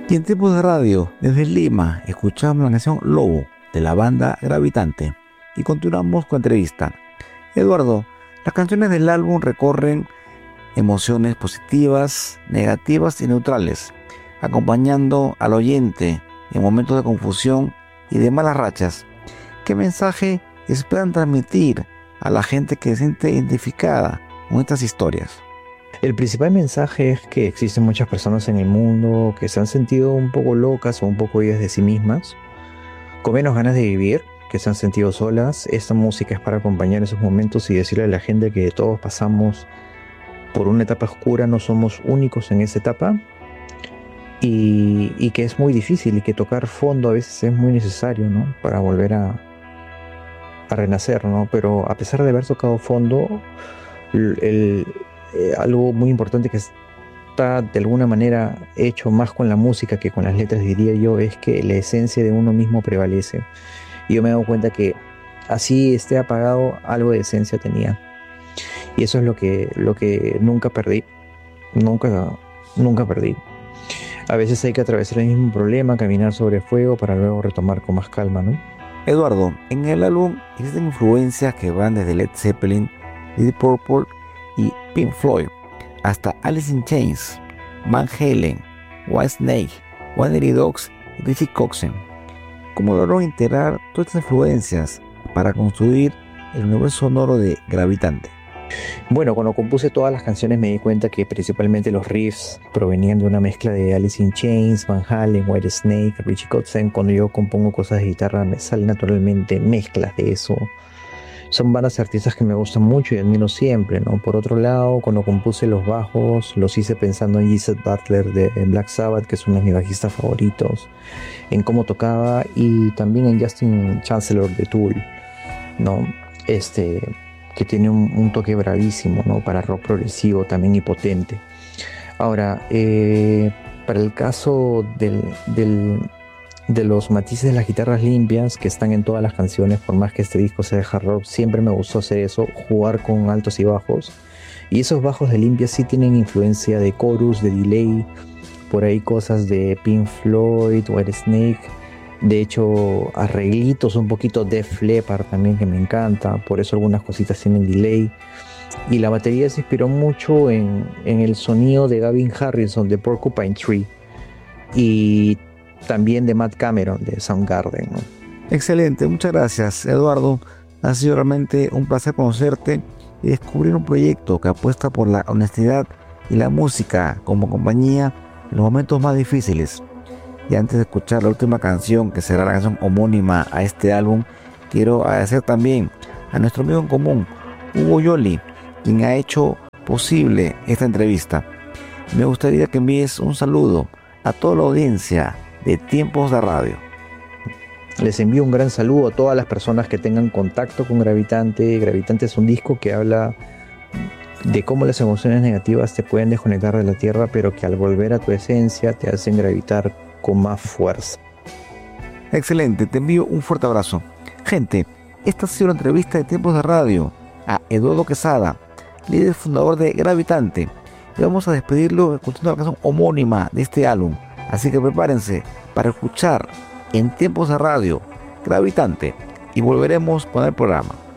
Y en tiempos de radio, desde Lima, escuchamos la canción Lobo de la banda Gravitante y continuamos con la entrevista. Eduardo, las canciones del álbum recorren emociones positivas, negativas y neutrales, acompañando al oyente en momentos de confusión y de malas rachas. ¿Qué mensaje esperan transmitir a la gente que se siente identificada con estas historias? El principal mensaje es que existen muchas personas en el mundo que se han sentido un poco locas o un poco oídas de sí mismas, con menos ganas de vivir, que se han sentido solas. Esta música es para acompañar esos momentos y decirle a la gente que todos pasamos por una etapa oscura, no somos únicos en esa etapa y que es muy difícil y que tocar fondo a veces es muy necesario, ¿no? Para volver a renacer, ¿no? Pero a pesar de haber tocado fondo, algo muy importante que está de alguna manera hecho más con la música que con las letras, diría yo, es que la esencia de uno mismo prevalece. Y yo me he dado cuenta que así esté apagado, algo de esencia tenía. Y eso es lo que nunca perdí. Nunca perdí. A veces hay que atravesar el mismo problema, caminar sobre fuego para luego retomar con más calma, ¿no? Eduardo, en el álbum existen influencias que van desde Led Zeppelin, Deep Purple y Pink Floyd, hasta Alice in Chains, Van Halen, Whitesnake, One Dirty Dogs y Richie Kotzen. ¿Cómo lograron integrar todas estas influencias para construir el universo sonoro de Gravitante? Bueno, cuando compuse todas las canciones me di cuenta que principalmente los riffs provenían de una mezcla de Alice in Chains, Van Halen, Whitesnake, Richie Kotzen. Cuando yo compongo cosas de guitarra me salen naturalmente mezclas de eso. Son bandas y artistas que me gustan mucho y admiro siempre, ¿no? Por otro lado, cuando compuse los bajos, los hice pensando en Geezer Butler de Black Sabbath, que es uno de mis bajistas favoritos, en cómo tocaba, y también en Justin Chancellor de Tool, ¿no? Que tiene un toque bravísimo, ¿no? Para rock progresivo también y potente. Ahora, para el caso de los matices de las guitarras limpias que están en todas las canciones, por más que este disco sea de hard rock, siempre me gustó hacer eso, jugar con altos y bajos. Y esos bajos de limpia sí tienen influencia de chorus, de delay, por ahí cosas de Pink Floyd, Whitesnake. De hecho, arreglitos un poquito de Def Leppard también, que me encanta, por eso algunas cositas tienen delay. Y la batería se inspiró mucho en el sonido de Gavin Harrison de Porcupine Tree y también de Matt Cameron de Soundgarden, ¿no? Excelente, muchas gracias, Eduardo. Ha sido realmente un placer conocerte y descubrir un proyecto que apuesta por la honestidad y la música como compañía en los momentos más difíciles. Y antes de escuchar la última canción, que será la canción homónima a este álbum, quiero agradecer también a nuestro amigo en común, Hugo Yoli, quien ha hecho posible esta entrevista. Me gustaría que envíes un saludo a toda la audiencia de Tiempos de Radio. Les envío un gran saludo a todas las personas que tengan contacto con Gravitante. Gravitante es un disco que habla de cómo las emociones negativas te pueden desconectar de la tierra, pero que al volver a tu esencia te hacen gravitar con más fuerza. Excelente, te envío un fuerte abrazo. Gente, esta ha sido la entrevista de Tiempos de Radio a Eduardo Quesada, líder fundador de Gravitante. Y vamos a despedirlo escuchando la canción homónima de este álbum. Así que prepárense para escuchar en Tiempos de Radio Gravitante y volveremos con el programa.